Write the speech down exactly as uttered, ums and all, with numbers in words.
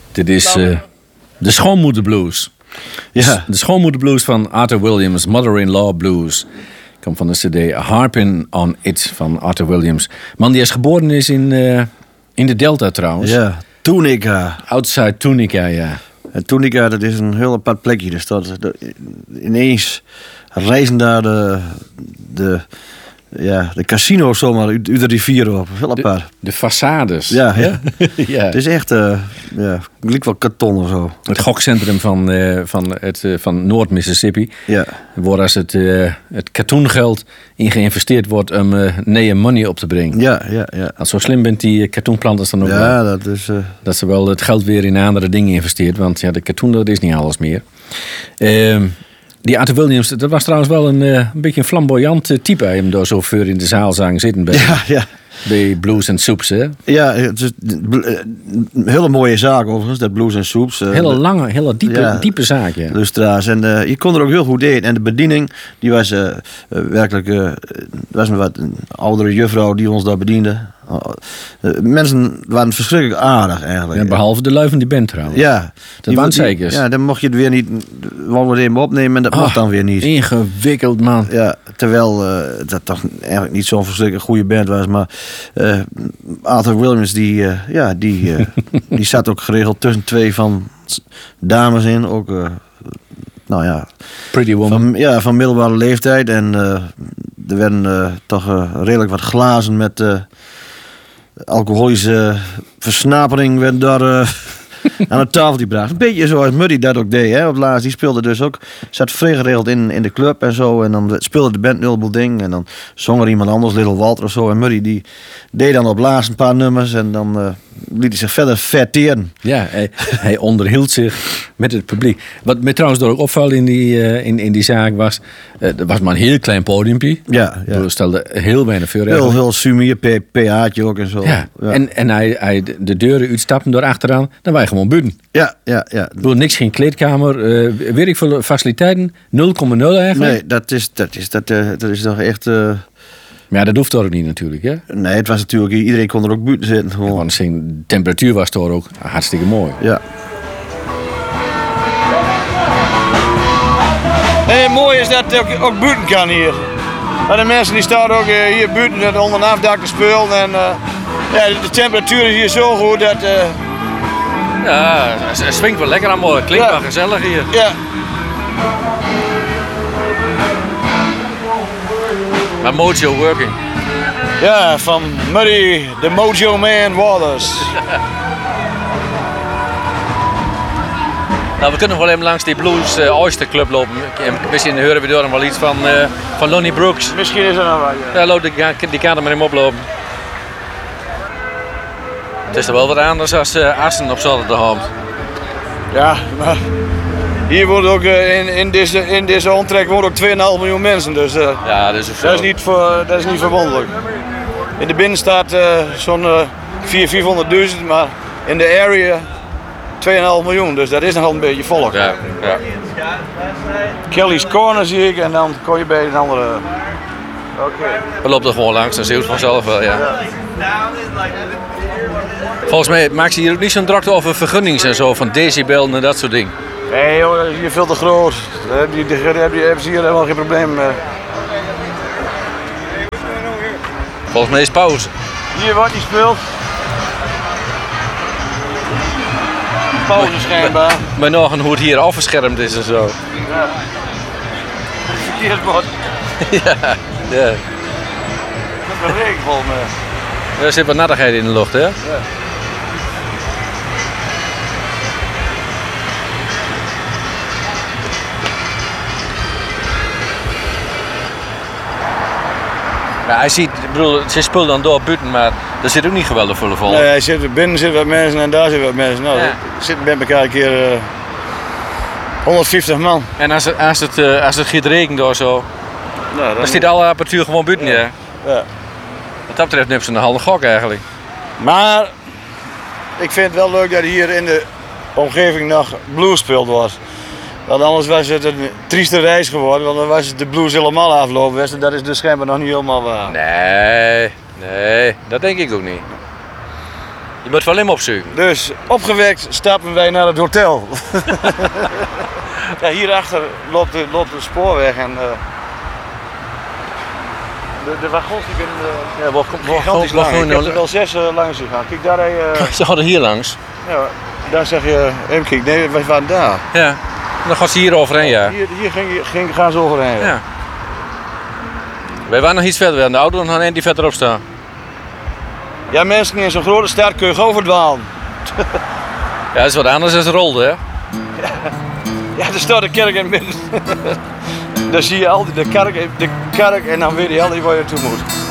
Dit is uh, de Schoonmoederblues. Ja. De Schoonmoederblues van Arthur Williams, Mother-in-Law Blues. Komt van de cd Harpin' on It van Arthur Williams. Man die is geboren is in, uh, in de Delta trouwens. Ja, Tunica. Outside Tunica, ja. En Tunica, dat is een heel apart plekje. Dus dat, dat, ineens reizen daar de, de, ja, de casino's zomaar uit, uit de rivier op. Heel apart. De, de façades. Ja, ja. Ja. Het is echt, uh, ja, het lijkt wel karton of zo. Het gokcentrum van, uh, van, het, uh, van Noord-Mississippi. Ja. Waar als het, uh, het katoengeld in geïnvesteerd wordt om uh, nee money op te brengen. Ja, ja, ja. Als zo slim bent die katoenplanters dan ook Ja, wel. dat is... Uh... Dat ze wel het geld weer in andere dingen investeert. Want ja, de katoen, dat is niet alles meer. Uh, die Arthur Williams, dat was trouwens wel een, uh, een beetje een flamboyant type. Hij hem door zo ver in de zaal zagen zitten bij, Ja, ja. bij Blues and Soups, hè? Ja, het is een hele mooie zaak overigens, dat Blues and Soups. Hele lange, hele diepe, ja, diepe zaak, ja. Lustra's. En uh, je kon er ook heel goed eten. En de bediening, die was uh, uh, werkelijk... Uh, was een wat een oudere juffrouw die ons daar bediende. Uh, mensen waren verschrikkelijk aardig eigenlijk. Ja, behalve de lui van die band trouwens. Ja. Dat waren zeker. Ja, dan mocht je het weer niet... Wou we even opnemen en dat mocht dan weer niet. Ingewikkeld, man. Ja, terwijl uh, dat toch eigenlijk niet zo'n verschrikkelijk goede band was. Maar uh, Arthur Williams, die, uh, ja, die, uh, die zat ook geregeld tussen twee van dames in. Ook, uh, nou ja... Pretty Woman. Van, ja, van middelbare leeftijd. En uh, er werden uh, toch uh, redelijk wat glazen met... Uh, alcoholische versnapering werd daar uh, aan de tafel gebracht. Een beetje zoals Muddy dat ook deed. Hè? Op laatst, die speelde dus ook. Zat vrij geregeld in, in de club en zo. En dan speelde de band een heleboel ding. En dan zong er iemand anders, Little Walter of zo. En Muddy die deed dan op laatst een paar nummers. En dan uh, liet hij zich verder verteren. Ja, hij, hij onderhield zich met het publiek. Wat me trouwens door ook opvalt in die, uh, in, in die zaak was... Uh, er was maar een heel klein podiumpje. Ja, ja. Er stelde heel weinig voor. Heel, heel sumier, P H'tje ook en zo. Ja. Ja. En, en hij, hij de deuren uitstappen door achteraan. Dan wij gewoon buiten. Ja, ja, ja. Ik bedoel, niks, geen kleedkamer. Uh, weet ik veel faciliteiten. nul komma nul eigenlijk. Nee, dat is, dat is, dat, uh, dat is toch echt... Uh... Maar ja, dat hoeft toch ook niet natuurlijk, hè? Nee, het was natuurlijk... Iedereen kon er ook buiten zitten. Gewoon. Ja, want de temperatuur was toch ook hartstikke mooi. Ja. En mooi is dat het ook, ook buiten kan hier. En de mensen die staan ook uh, hier buiten onder een afdak te spelen. En uh, ja, de temperatuur is hier zo goed dat... Uh... Ja, het swingt wel lekker aan mooi. Klinkt Ja. wel gezellig hier. Ja. Maar mojo working. Ja, van Muddy, de Mojo Man Waters. Nou, we kunnen nog wel even langs die Blues uh, Oyster Club lopen. En misschien horen we door hem wel iets van, uh, van Lonnie Brooks. Misschien is er nog wat, ja. Ja, loop die, die kan er maar in oplopen. Het is er wel wat anders als uh, Assen op zaterdagavond. Ja, maar hier woont ook uh, in, in, deze, in deze omtrek woont ook twee komma vijf miljoen mensen. Dus uh, Ja, dat is ook zo. dat is niet, voor, dat is niet verwonderlijk. In de binnenstad uh, zo'n uh, vierhonderdduizend, vierhonderdduizend, maar in de area twee komma vijf miljoen. Dus dat is nogal een beetje volk. Ja, ja. Kelly's Corner zie ik en dan kom je bij een andere... Oké. Okay. We lopen er gewoon langs, dan zie je het vanzelf wel, ja. Volgens mij maakt ze hier ook niet zo'n drukte over vergunnings en zo, van decibel en dat soort dingen. Nee joh, dat is hier veel te groot. Daar hebben die, daar hebben ze hier helemaal geen probleem mee. Volgens mij is pauze. Hier wordt niet gespeeld. Pauze schijnbaar. Maar nog een hoe het hier afgeschermd is en zo. Ja. Verkeersbord. Ja, ja. Dat is een regen volgens mij. Er zit wat nattigheid in de lucht, hè? Ja. Ja, hij ziet, ik bedoel, ze spullen dan door buiten, maar er zit ook niet geweldig veel vol. Nee, hij zit, binnen zitten wat mensen en daar zitten wat mensen. Nou, Ja. er zitten bij elkaar een keer uh, honderdvijftig man. En als het, als het, uh, als het gaat regenen of zo, Nou, dan staat alle apparatuur gewoon buiten, ja. Ja. Ja. Wat dat betreft neemt ze een halve gok eigenlijk. Maar ik vind het wel leuk dat hier in de omgeving nog blues gespeeld wordt. Want anders was het een trieste reis geworden, want dan was het de blues helemaal afgelopen. En dat is dus schijnbaar nog niet helemaal waar. Nee, nee, dat denk ik ook niet. Je moet wel hem opzoeken. Dus opgewekt stappen wij naar het hotel. Ja, hierachter loopt de, loopt de spoorweg en uh, de, de wagons die zijn uh, Ja, wat gigantisch lang. Ik heb er wel zes uh, langs gegaan. Kijk, daar hij, uh, Ze hadden hier langs. ja, daar zeg je, hem kijk, nee, wij waren daar. Ja. Dan gaan ze hier overheen, ja. Hier, hier ging, ging, gaan ze overheen. Ja. Ja. Wij waren nog iets verder. We hadden de auto nog een die verderop staan. Ja, mensen in zo'n grote stad kun je overdwalen. Ja, dat is wat anders dan rolde, hè? Ja, er staat de kerk in het midden. Dan zie je altijd de kerk, de kerk en dan weet je altijd waar je naartoe moet.